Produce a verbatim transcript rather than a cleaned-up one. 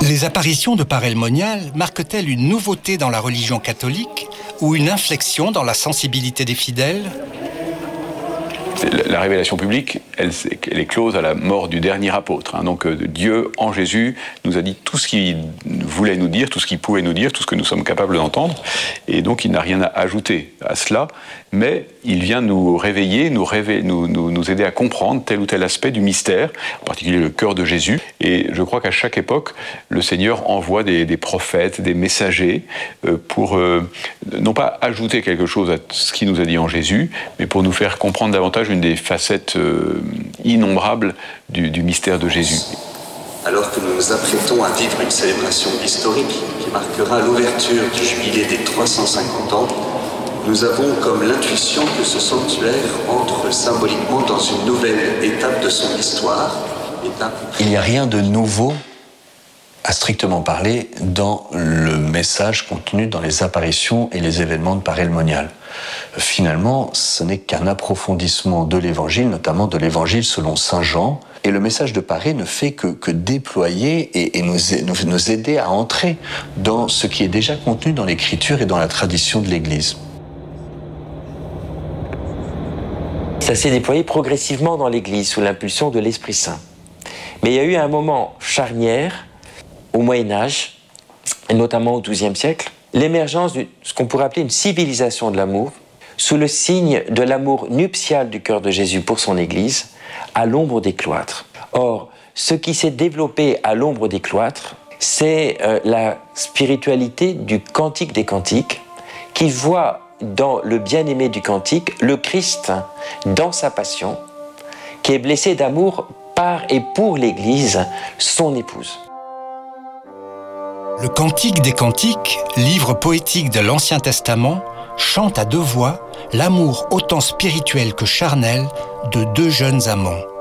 Les apparitions de Parel Monial marquent-elles une nouveauté dans la religion catholique ou une inflexion dans la sensibilité des fidèles ? La révélation publique, elle, elle est close à la mort du dernier apôtre. Hein. Donc Dieu, en Jésus, nous a dit tout ce qu'il voulait nous dire, tout ce qu'il pouvait nous dire, tout ce que nous sommes capables d'entendre. Et donc il n'a rien à ajouter à cela, mais il vient nous réveiller, nous, réveiller, nous, nous, nous aider à comprendre tel ou tel aspect du mystère, en particulier le cœur de Jésus. Et je crois qu'à chaque époque, le Seigneur envoie des, des prophètes, des messagers, euh, pour euh, non pas ajouter quelque chose à ce qu'il nous a dit en Jésus, mais pour nous faire comprendre davantage une des facettes euh, innombrables du, du mystère de Jésus. Alors que nous nous apprêtons à vivre une célébration historique qui marquera l'ouverture du jubilé des trois cent cinquante ans, nous avons comme l'intuition que ce sanctuaire entre symboliquement dans une nouvelle étape de son histoire. Étape... Il n'y a rien de nouveau, à strictement parler, dans le message contenu dans les apparitions et les événements de Parel Monial. Finalement, ce n'est qu'un approfondissement de l'Évangile, notamment de l'Évangile selon saint Jean. Et le message de Paré ne fait que, que déployer et, et nous, nous, nous aider à entrer dans ce qui est déjà contenu dans l'Écriture et dans la tradition de l'Église. Ça s'est déployé progressivement dans l'Église sous l'impulsion de l'Esprit Saint. Mais il y a eu un moment charnière au Moyen-Âge, et notamment au douzième siècle, l'émergence de ce qu'on pourrait appeler une civilisation de l'amour, sous le signe de l'amour nuptial du cœur de Jésus pour son Église, à l'ombre des cloîtres. Or, ce qui s'est développé à l'ombre des cloîtres, c'est euh, la spiritualité du cantique des cantiques, qui voit dans le bien-aimé du cantique le Christ dans sa passion, qui est blessé d'amour par et pour l'Église, son épouse. Le Cantique des Cantiques, livre poétique de l'Ancien Testament, chante à deux voix l'amour autant spirituel que charnel de deux jeunes amants.